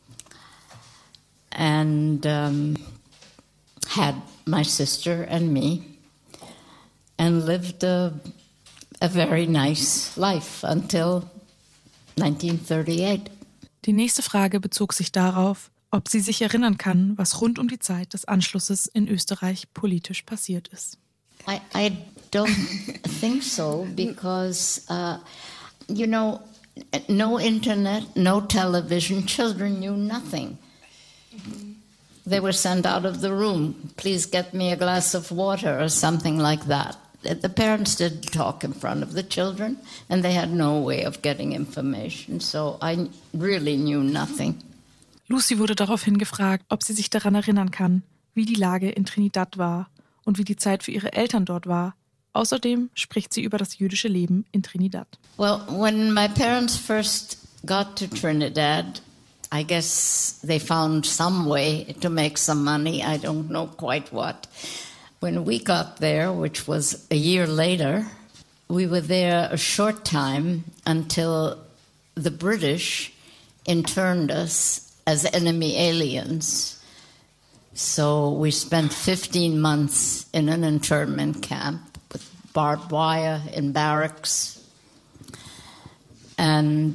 And had my sister and me, and lived a very nice life until 1938. Die nächste Frage bezog sich darauf, ob sie sich erinnern kann, was rund um die Zeit des Anschlusses in Österreich politisch passiert ist. I don't think so, because, no internet, no television, children knew nothing. They were sent out of the room. Please get me a glass of water or something like that. The parents didn't talk in front of the children, and they had no way of getting information, so I really knew nothing. Lucy wurde daraufhin gefragt, ob sie sich daran erinnern kann, wie die Lage in Trinidad war und wie die Zeit für ihre Eltern dort war. Außerdem spricht sie über das jüdische Leben in Trinidad. Well, when my parents first got to Trinidad, I guess they found some way to make some money. I don't know quite what. When we got there, which was a year later, we were there a short time until the British interned us as enemy aliens. So we spent 15 months in an internment camp with barbed wire in barracks. And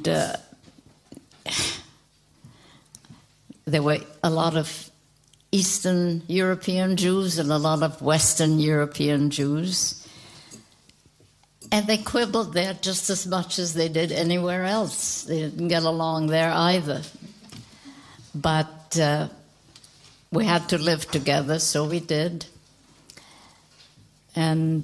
there were a lot of Eastern European Jews and a lot of Western European Jews. And they quibbled there just as much as they did anywhere else. They didn't get along there either. But we had to live together, so we did. And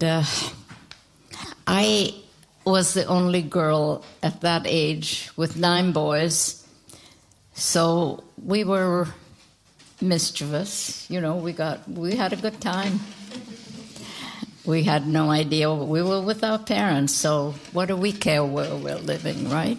I was the only girl at that age with 9 boys. So we were mischievous, we had a good time. We had no idea. We were with our parents, so what do we care where we're living, right?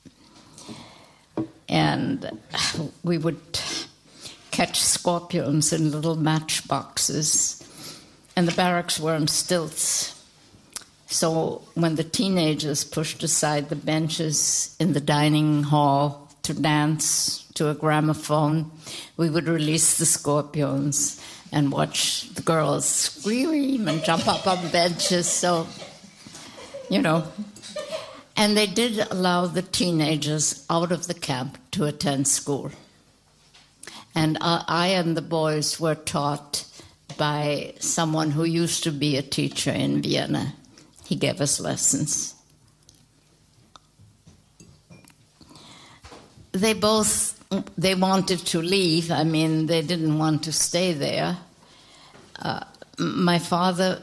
And we would catch scorpions in little matchboxes, and the barracks were on stilts. So when the teenagers pushed aside the benches in the dining hall to dance to a gramophone, we would release the scorpions and watch the girls scream and jump up on benches. So, And they did allow the teenagers out of the camp to attend school. And I and the boys were taught by someone who used to be a teacher in Vienna. He gave us lessons. They wanted to leave. I mean, they didn't want to stay there. My father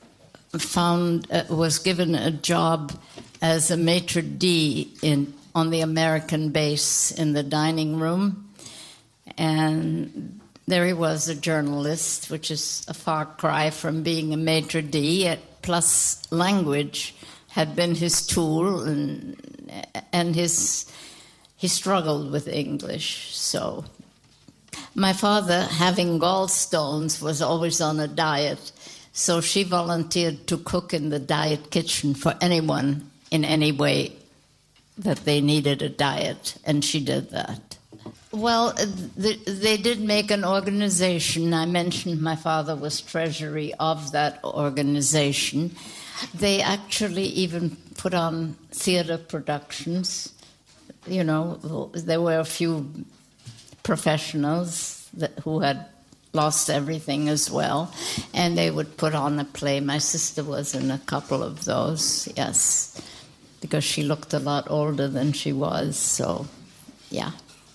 was given a job as a maitre d' on the American base in the dining room. And there he was, a journalist, which is a far cry from being a maitre d', plus language had been his tool, and he struggled with English. So my father, having gallstones, was always on a diet. So she volunteered to cook in the diet kitchen for anyone in any way that they needed a diet, and she did that. Well, they did make an organization. I mentioned my father was treasury of that organization. They actually even put on theater productions. There were a few professionals who had lost everything as well, and they would put on a play. My sister was in a couple of those, yes, because she looked a lot older than she was, so, yeah.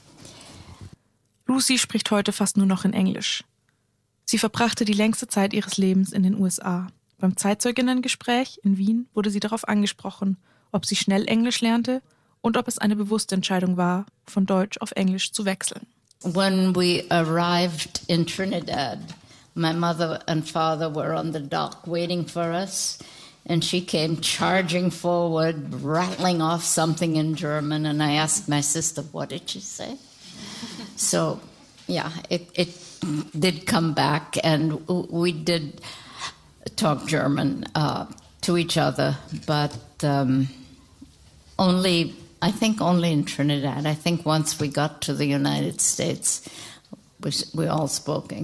Lucy spricht heute fast nur noch in Englisch. Sie verbrachte die längste Zeit ihres Lebens in den USA. Beim Zeitzeuginnengespräch in Wien wurde sie darauf angesprochen, ob sie schnell Englisch lernte und ob es eine bewusste Entscheidung war, von Deutsch auf Englisch zu wechseln. When we arrived in Trinidad, my mother and father were on the dock waiting for us, and she came charging forward, rattling off something in German, and I asked my sister, what did she say? So, yeah, it did come back, and we did talk German to each other, but only in Trinidad. I think once we got to the United States, we all spoke English.